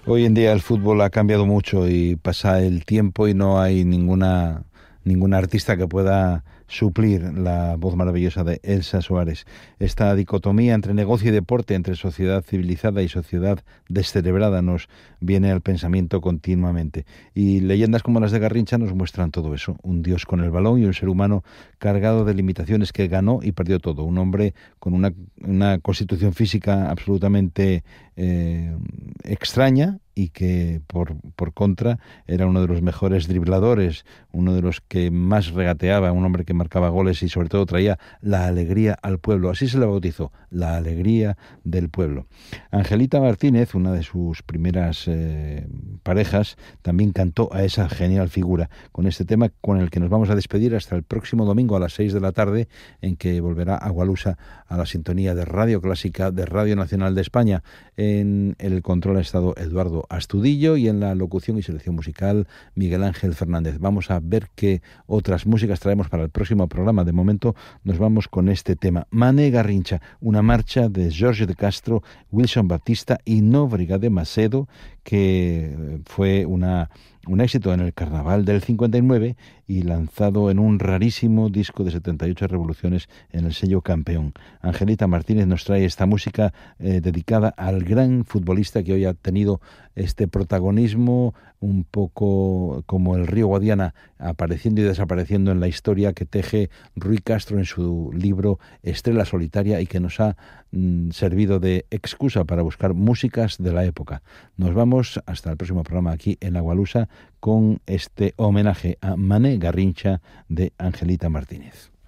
Hoy en día el fútbol ha cambiado mucho y pasa el tiempo y no hay ninguna artista que pueda suplir la voz maravillosa de Elsa Suárez. Esta dicotomía entre negocio y deporte, entre sociedad civilizada y sociedad descerebrada, nos viene al pensamiento continuamente. Y leyendas como las de Garrincha nos muestran todo eso. Un dios con el balón y un ser humano cargado de limitaciones que ganó y perdió todo. Un hombre con una constitución física absolutamente extraña, y que por contra era uno de los mejores dribladores, uno de los que más regateaba, un hombre que marcaba goles y sobre todo traía la alegría al pueblo. Así se le bautizó, la alegría del pueblo. Angelita Martínez, una de sus primeras parejas, también cantó a esa genial figura con este tema con el que nos vamos a despedir hasta el próximo domingo a las 6 de la tarde, en que volverá Agualusa a la sintonía de Radio Clásica, de Radio Nacional de España. En el control ha estado Eduardo Astudillo y en la locución y selección musical Miguel Ángel Fernández. Vamos a ver qué otras músicas traemos para el próximo programa. De momento nos vamos con este tema, Mané Garrincha, una marcha de Jorge de Castro, Wilson Baptista y Nóbrega de Macedo, que fue un éxito en el Carnaval del 59 y lanzado en un rarísimo disco de 78 revoluciones en el sello Campeón. Angelita Martínez nos trae esta música dedicada al gran futbolista que hoy ha tenido este protagonismo un poco como el río Guadiana, apareciendo y desapareciendo en la historia, que teje Rui Castro en su libro Estrella Solitaria y que nos ha servido de excusa para buscar músicas de la época. Nos vamos hasta el próximo programa aquí en Agualusa con este homenaje a Mané Garrincha de Angelita Martínez.